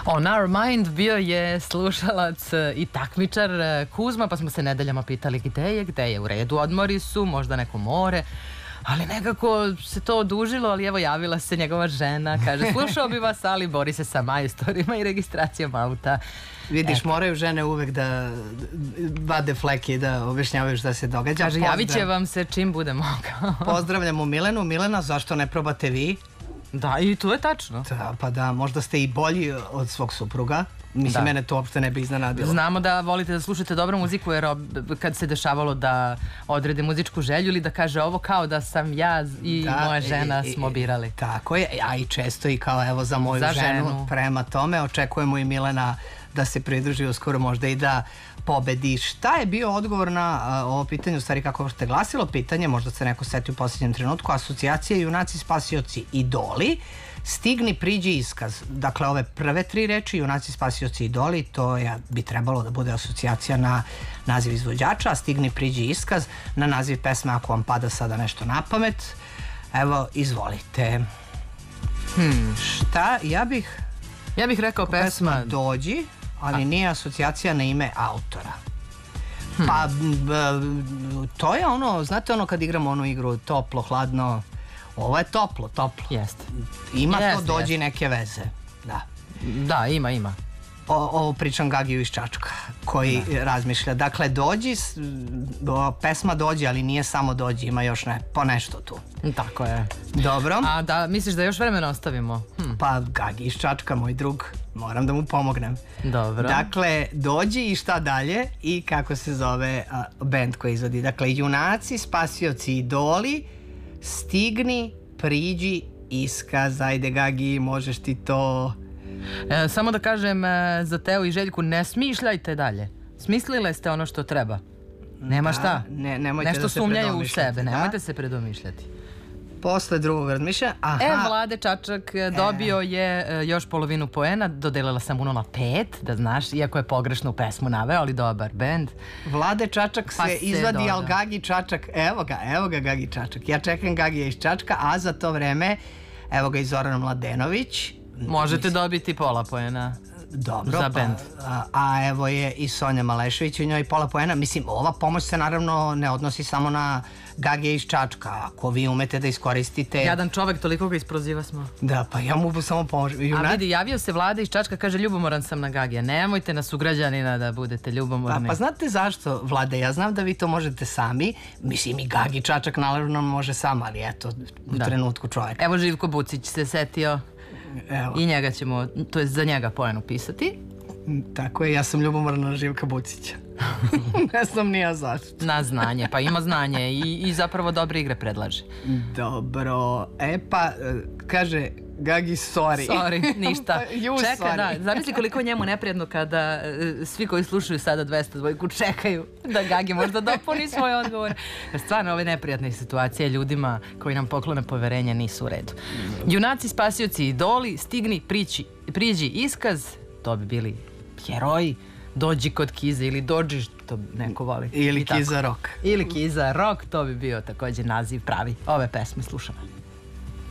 On Our Mind bio je slušalac i takmičar Kuzma, pa smo se nedeljama pitali gde je, u redu, odmori su, možda neko more, ali nekako se to odužilo, ali evo javila se njegova žena, kaže slušao bi vas, ali bori se sa majstorima i registracijom auta. Vidiš, moraju žene uvek da vade fleke i da objašnjavaju šta se događa. Kaže, javit će vam se čim bude mogao. Pozdravljamo Milenu. Milena, zašto ne probate vi? Da, i to je tačno. Da, pa da, možda ste i bolji od svog supruga. Mislim, mene to uopšte ne bi iznenadilo. Znamo da volite da slušate dobru muziku, jer kad se dešavalo da odrede muzičku želju ili da kaže ovo kao da sam ja i moja žena smo birali. Tako je, a i često i kao evo za moju ženu. Prema tome, očekujemo i Milena da se pridruži uskoro, možda i da pobedi. Šta je bio odgovor na ovo pitanje, u stvari kako ste glasilo pitanje, možda se neko seti u posljednjem trenutku, asocijacija junaci, spasioci, idoli, stigni, priđi, iskaz. Dakle, ove prve 3 reči, junaci, spasioci, idoli, to bi trebalo da bude asocijacija na naziv izvođača, a stigni, priđi, iskaz na naziv pesme, ako vam pada sada nešto na pamet. Evo, izvolite. Šta? Ja bih rekao pesma Dođi, ali nije asocijacija na ime autora. Pa, to je ono, znate ono kad igramo onu igru toplo, hladno, ovo je toplo. Jeste. Ima to Dođi neke veze, da. Da, ima. Ovo pričam Gagiju iz Čačka, koji razmišlja. Dakle, Dođi, pesma Dođi, ali nije samo Dođi, ima još ponešto tu. Tako je. Dobro. A da, misliš da još vremena ostavimo? Pa, Gagi iz Čačka, moj drug, moram da mu pomognem. Dobro. Dakle, Dođi i šta dalje i kako se zove band koji izvodi. Dakle, junaci, spasioci, idoli, stigni, priđi, iskaz. Ajde, Gagi, možeš ti to... Samo da kažem za Teo i Željku, ne smišljajte dalje. Smislile ste ono što treba. Nema šta. Nešto sumnjaju u sebe, nemojte se predomišljati. Posle drugog razmišlja, Vlade Čačak dobio je još polovinu poena, dodelila sam mu 0,5, da znaš, iako je pogrešno u pesmu naveo, ali dobar bend. Vlade Čačak se izvadi, ali Gagi Čačak, evo ga Gagi Čačak. Ja čekam Gagija iz Čačka, a za to vreme, evo ga i Zoran Mladenović. Možete dobiti pola poena. Dobro, za bend. A evo je i Sonja Malešević, u njoj pola poena. Mislim, ova pomoć se naravno ne odnosi samo na Gagija iz Čačka. Ako vi umete da iskoristite... Jadan čovek, toliko ga isproziva smo. Da, pa ja mu samo pomožem. A vidi, javio se Vlada iz Čačka, kaže ljubomoran sam na Gagija. Nemojte na sugrađanina da budete ljubomorni. Pa znate zašto, Vlade? Ja znam da vi to možete sami. Mislim, i Gagi Čačak naravno može sam, ali eto, u trenutku čovjeka. Evo Živko Bucić se setio. I njega ćemo, to je za njega poen upisati. Tako je, ja sam ljubomorna na Živka Bucića. Ne znam ni ja zašto. Na znanje, pa ima znanje i zapravo dobre igre predlaže. Dobro, pa kaže Gagi, sorry. Sorry, ništa. Čeka, da, zamisli koliko njemu neprijatno kada svi koji slušaju sada 202 čekaju da Gagi možda dopuni svoj odgovor. Stvarno, ove neprijatne situacije ljudima koji nam poklone poverenje nisu u redu. Junaci, spasioci, idoli, stigni, priđi, iskaz, to bi bili heroji. Dođi kod Kize ili dođi, to neko voli. Ili Kiza Rock. Ili Kiza Rock, to bi bio također naziv pravi ove pesme, slušamo.